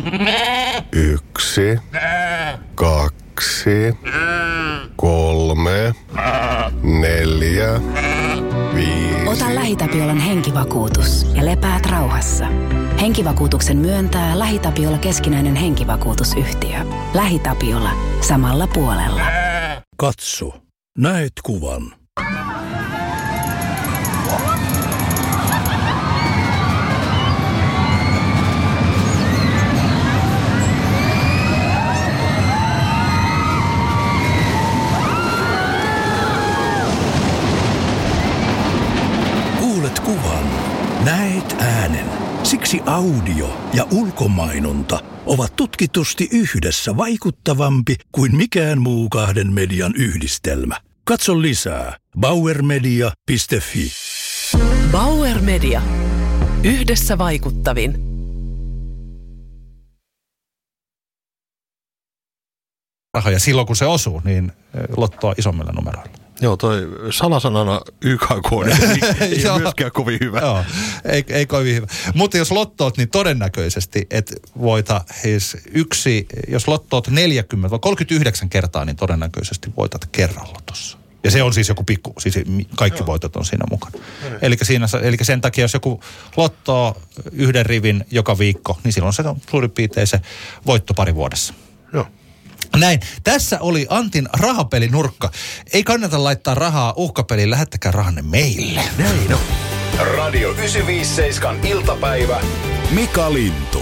1, 2, 3, 4, 5. Ota LähiTapiolan henkivakuutus ja lepäät rauhassa. Henkivakuutuksen myöntää LähiTapiola keskinäinen henkivakuutusyhtiö. LähiTapiola. Samalla puolella. Katso. Näet kuvan. Kuulet kuvan. Näet äänen. Siksi audio ja ulkomainonta ovat tutkitusti yhdessä vaikuttavampi kuin mikään muu kahden median yhdistelmä. Katso lisää bauermedia.fi. Bauer Media. Yhdessä vaikuttavin. Rahoja silloin kun se osuu, niin lottoa isommilla numeroilla. Joo, toi salasanana YKK ei myöskään kovin hyvä. Joo, ei kovin hyvä. Mutta jos lottoot, niin todennäköisesti, että voita jos lottoot 40 vai 39 kertaa, niin todennäköisesti voitat kerran lotossa. Ja se on siis joku pikku, siis kaikki voitot on siinä mukana. Eli sen takia, jos joku lottoo yhden rivin joka viikko, niin silloin se on suurin piirtein se voittopari vuodessa. Joo. Näin. Tässä oli Antin rahapelinurkka. Ei kannata laittaa rahaa uhkapeliin, lähettäkää rahanne meille. Näin on. Radio 957 iltapäivä. Mika Lintu.